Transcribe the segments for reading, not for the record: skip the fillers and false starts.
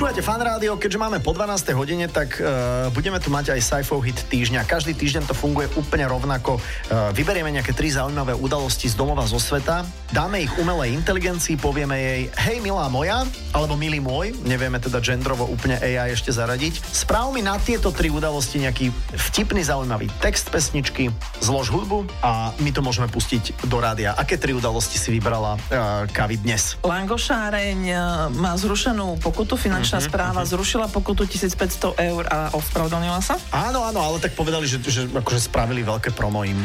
Počúvate Fan Rádio, keďže máme po 12. hodine, tak budeme tu mať aj Saifov hit týždňa. Každý týždeň to funguje úplne rovnako. Vyberieme nejaké 3 zaujímavé udalosti z domova, zo sveta, dáme ich umelej inteligencii, povieme jej hej milá moja, alebo milý môj, nevieme teda gendrovo úplne AI ešte zaradiť. Správ mi na tieto 3 udalosti nejaký vtipný, zaujímavý text pesničky, zlož hudbu a my to môžeme pustiť do rádia. Aké 3 udalosti si vybrala Kavi dnes? Langošáreň má zrušenú pokutu, finančná správa zrušila pokutu 1500 eur a ospravedlnila sa? Áno, ale tak povedali, že akože spravili veľké promo im.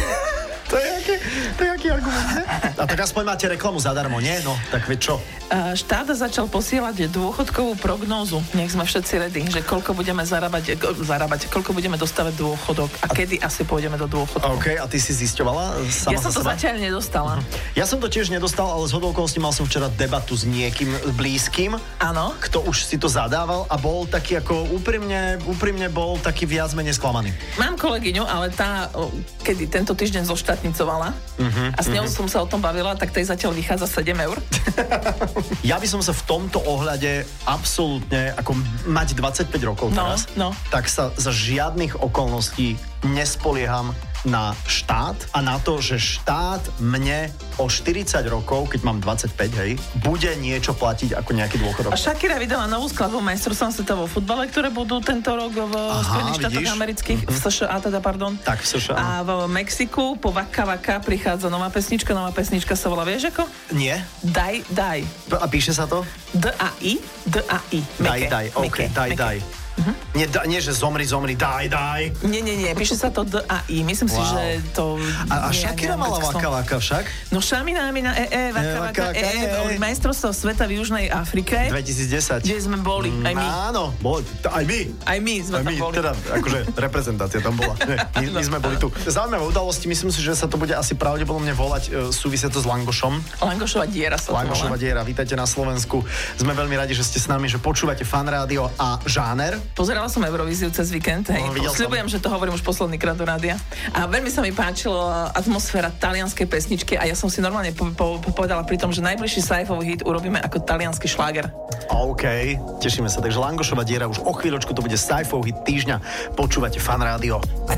To je aký argument, ne? A tak aspoň máte reklamu zadarmo, nie? No, tak veď čo? Štát začal posielať dôchodkovú prognózu. Nech sme všetci ready, že koľko budeme zarábať, koľko budeme dostávať dôchodok a kedy asi pôjdeme do dôchodku. OK, a ty si zisťovala sama Ja som to zatiaľ nedostala. Ja som to tiež nedostal, ale zhodou okolností mal som včera debatu s niekým blízkym. Áno. Kto už si to zadával a bol taký ako úprimne bol taký viac menej sklamaný. Mám kolegyňu, ale tá, kedy tento týždeň zoštátnicovala a s ňou som sa o tom bavila, tak tej zatiaľ vychádza 7 eur. Ja by som sa v tomto ohľade absolútne, ako mať 25 rokov teraz, tak sa za žiadnych okolností nespolieham na štát a na to, že štát mne o 40 rokov, keď mám 25, hej, bude niečo platiť ako nejaký dôchodok. A Shakira vydala novú skladbu majstrovstvom sveta vo futbale, ktoré budú tento rok v Spojených štátoch amerických, v США teda, pardon. Tak, v США. A v Mexiku po Waka Waka prichádza nová pesnička sa volá, vieš ako? Nie. Daj. A píše sa to? D-A-I. Daj, ok, daj. Nie, že zomri, daj. Nie, píše sa to D-A-I. Myslím si, že to... A Shakira mala Waka Waka však? No Šamina, Waka Waka, majstrovstvo sveta v Južnej Afrike. 2010. Kde sme boli, aj my. Áno, aj my. Aj my sme tam boli. Teda, akože reprezentácia tam bola. My sme boli tu. Zaujímavé udalosti, myslím si, že sa to bude asi pravdepodobne volať, súvisia to s Langošom. Langošova diera sa to volá. Langošova diera, vítajte na Slovensku. Sme veľmi radi, že ste s nami, že počúvate Fan Rádio a žáner. Pozerala som Eurovíziu cez víkend, hej. Sľubujem, že to hovorím už posledný krát do rádia. A veľmi sa mi páčila atmosféra talianskej pesničky a ja som si normálne povedala pri tom, že najbližší Saifov hit urobíme ako taliansky šláger. OK, tešíme sa. Takže Langošova diera už o chvíľočku to bude Saifov hit týždňa. Počúvate Fan Rádio.